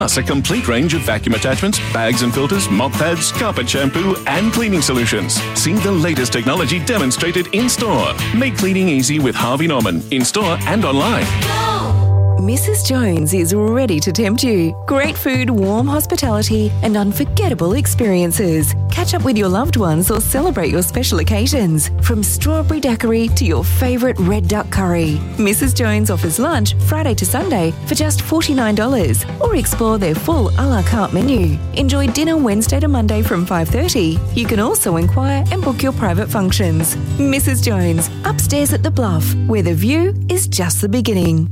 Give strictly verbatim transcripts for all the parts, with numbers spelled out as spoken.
Plus a complete range of vacuum attachments, bags and filters, mop pads, carpet shampoo and cleaning solutions. See the latest technology demonstrated in-store. Make cleaning easy with Harvey Norman, in-store and online. Missus Jones is ready to tempt you. Great food, warm hospitality and unforgettable experiences. Catch up with your loved ones or celebrate your special occasions. From strawberry daiquiri to your favourite red duck curry. Missus Jones offers lunch Friday to Sunday for just forty-nine dollars or explore their full a la carte menu. Enjoy dinner Wednesday to Monday from five thirty. You can also inquire and book your private functions. Missus Jones, upstairs at the Bluff, where the view is just the beginning.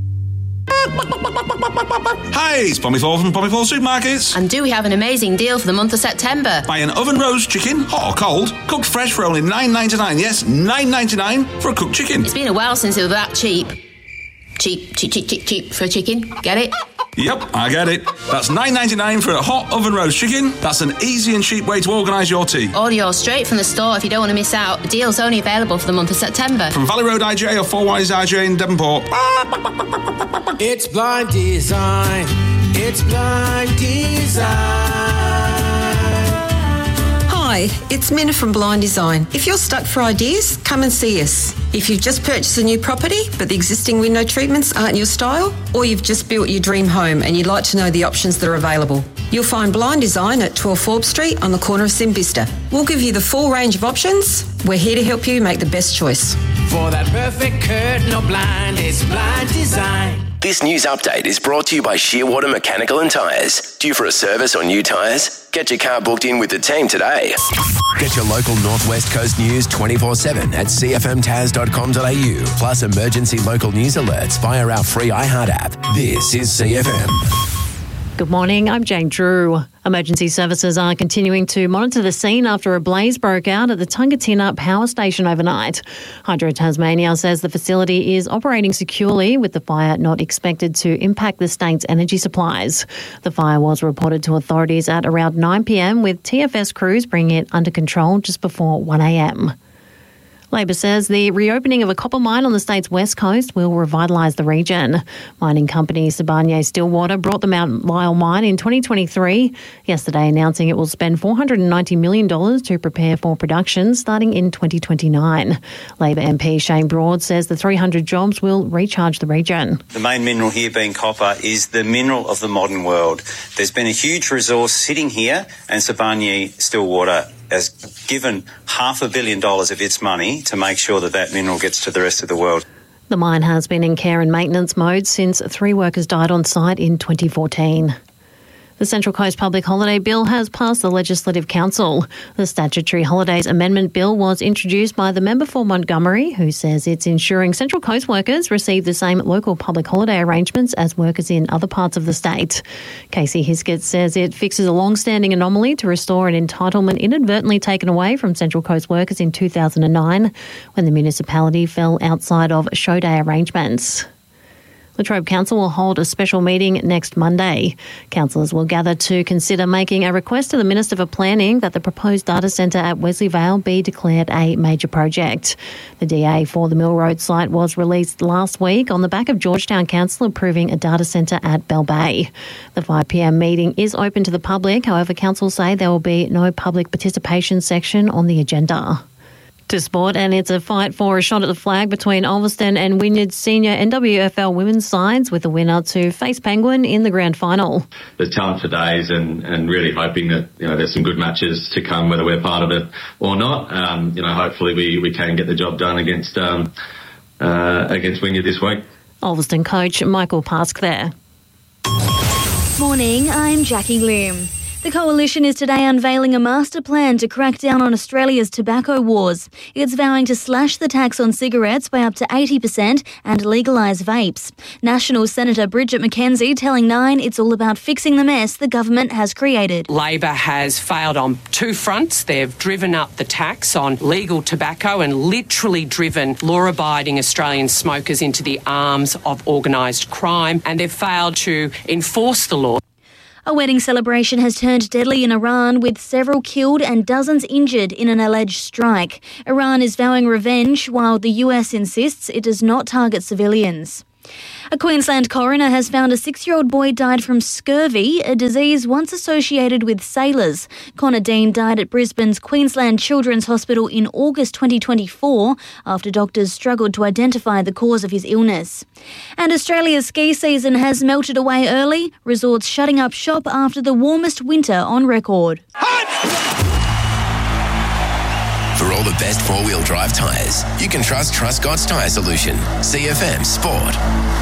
Hi, it's Pommy Four from Pommy Four Supermarkets. And do we have an amazing deal for the month of September? Buy an oven roast chicken, hot or cold, cooked fresh for only nine ninety-nine. Yes, nine ninety-nine for a cooked chicken. It's been a while since it was that cheap. Cheap, cheap, cheap, cheap, cheap for a chicken. Get it? Yep, I get it. That's nine ninety-nine for a hot oven roast chicken. That's an easy and cheap way to organise your tea. Order yours straight from the store if you don't want to miss out. The deal's only available for the month of September. From Valley Road I J or Four Wise I J in Devonport. It's Blind Design. It's Blind Design. Hi, it's Minna from Blind Design. If you're stuck for ideas, come and see us. If you've just purchased a new property but the existing window treatments aren't your style, or you've just built your dream home and you'd like to know the options that are available, you'll find Blind Design at twelve Forbes Street on the corner of Simvista. We'll give you the full range of options. We're here to help you make the best choice. For that perfect curtain or blind, it's Blind Design. This news update is brought to you by Shearwater Mechanical and Tyres. Due for a service or new tyres? Get your car booked in with the team today. Get your local Northwest Coast news twenty-four seven at c f m taz dot com dot a u. Plus emergency local news alerts via our free iHeart app. This is C F M. Good morning, I'm Jane Drew. Emergency services are continuing to monitor the scene after a blaze broke out at the Tungatina Power Station overnight. Hydro Tasmania says the facility is operating securely, with the fire not expected to impact the state's energy supplies. The fire was reported to authorities at around nine p m, with T F S crews bringing it under control just before one a m. Labor says the reopening of a copper mine on the state's west coast will revitalise the region. Mining company Sibanye Stillwater brought the Mount Lyell mine in twenty twenty-three, yesterday announcing it will spend four hundred ninety million dollars to prepare for production starting in twenty twenty-nine. Labor M P Shane Broad says the three hundred jobs will recharge the region. The main mineral here being copper is the mineral of the modern world. There's been a huge resource sitting here, and Sibanye Stillwater has given half a billion dollars of its money to make sure that that mineral gets to the rest of the world. The mine has been in care and maintenance mode since three workers died on site in twenty fourteen. The Central Coast Public Holiday Bill has passed the Legislative Council. The Statutory Holidays Amendment Bill was introduced by the member for Montgomery, who says it's ensuring Central Coast workers receive the same local public holiday arrangements as workers in other parts of the state. Casey Hiskett says it fixes a long-standing anomaly to restore an entitlement inadvertently taken away from Central Coast workers in two thousand nine, when the municipality fell outside of show day arrangements. Latrobe Council will hold a special meeting next Monday. Councillors will gather to consider making a request to the Minister for Planning that the proposed data centre at Wesley Vale be declared a major project. The D A for the Mill Road site was released last week on the back of Georgetown Council approving a data centre at Bell Bay. The five p m meeting is open to the public. However, council say there will be no public participation section on the agenda. To sport, and it's a fight for a shot at the flag between Ulverston and Wynyard's senior N W F L women's sides, with the winner to face Penguin in the grand final. There's talent for days, and, and really hoping that, you know, there's some good matches to come, whether we're part of it or not. Um, you know, hopefully we, we can get the job done against um, uh, against Wynyard this week. Ulverston coach Michael Pask there. Morning, I'm Jackie Lim. The Coalition is today unveiling a master plan to crack down on Australia's tobacco wars. It's vowing to slash the tax on cigarettes by up to eighty percent and legalise vapes. National Senator Bridget McKenzie telling Nine it's all about fixing the mess the government has created. Labor has failed on two fronts. They've driven up the tax on legal tobacco and literally driven law-abiding Australian smokers into the arms of organised crime, and they've failed to enforce the law. A wedding celebration has turned deadly in Iran, with several killed and dozens injured in an alleged strike. Iran is vowing revenge, while the U S insists it does not target civilians. A Queensland coroner has found a six-year-old boy died from scurvy, a disease once associated with sailors. Connor Dean died at Brisbane's Queensland Children's Hospital in August twenty twenty-four after doctors struggled to identify the cause of his illness. And Australia's ski season has melted away early, resorts shutting up shop after the warmest winter on record. For all the best four-wheel drive tyres, you can trust Truscott's Tyre Solution. C F M Sport.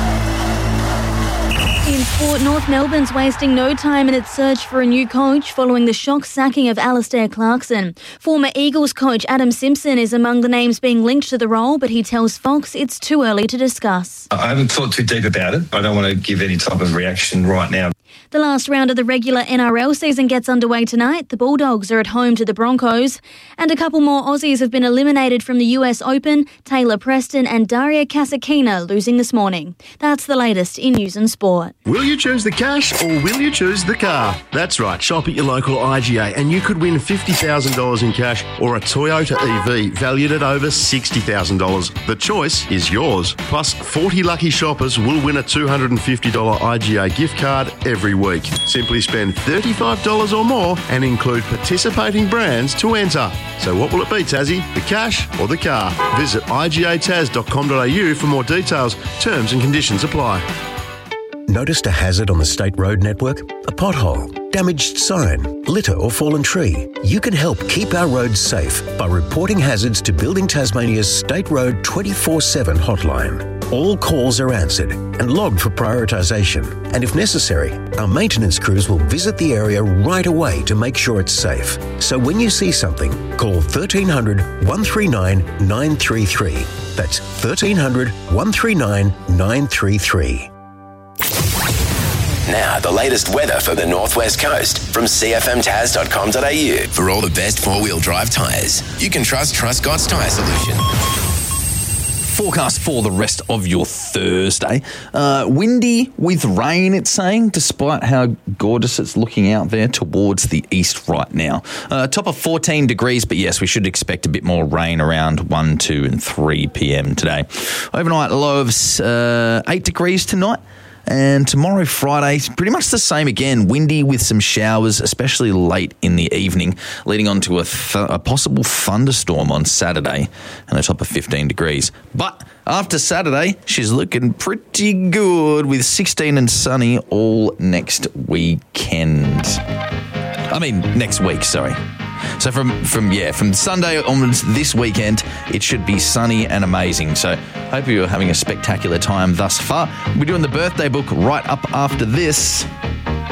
In sport, North Melbourne's wasting no time in its search for a new coach following the shock sacking of Alistair Clarkson. Former Eagles coach Adam Simpson is among the names being linked to the role, but he tells Fox it's too early to discuss. I haven't thought too deep about it. I don't want to give any type of reaction right now. The last round of the regular N R L season gets underway tonight. The Bulldogs are at home to the Broncos. And a couple more Aussies have been eliminated from the U S Open. Taylor Preston and Daria Kasatkina losing this morning. That's the latest in news and sport. Will you choose the cash or will you choose the car? That's right, shop at your local I G A and you could win fifty thousand dollars in cash or a Toyota E V valued at over sixty thousand dollars. The choice is yours. Plus, forty lucky shoppers will win a two hundred fifty dollars I G A gift card every week. Simply spend thirty-five dollars or more and include participating brands to enter. So what will it be, Tassie? The cash or the car? Visit I G A taz dot com dot a u for more details. Terms and conditions apply. Noticed a hazard on the state road network? A pothole, damaged sign, litter or fallen tree? You can help keep our roads safe by reporting hazards to Building Tasmania's State Road twenty-four seven hotline. All calls are answered and logged for prioritisation. And if necessary, our maintenance crews will visit the area right away to make sure it's safe. So when you see something, call thirteen hundred, one three nine, nine three three. That's thirteen hundred, one three nine, nine three three. Now, the latest weather for the Northwest Coast from c f m taz dot com dot a u. For all the best four-wheel drive tyres, you can trust Truscott's Tyre Solution. Forecast for the rest of your Thursday. Uh, windy with rain, it's saying, despite how gorgeous it's looking out there towards the east right now. Uh, top of fourteen degrees, but yes, we should expect a bit more rain around one, two and three p.m. today. Overnight low of uh, eight degrees tonight. And tomorrow, Friday, pretty much the same again. Windy with some showers, especially late in the evening, leading on to a, th- a possible thunderstorm on Saturday and a top of fifteen degrees. But after Saturday, she's looking pretty good with sixteen and sunny all next weekend. I mean, next week, sorry. So from, from yeah, from Sunday onwards this weekend, it should be sunny and amazing. So hope you're having a spectacular time thus far. We're doing the birthday book right up after this.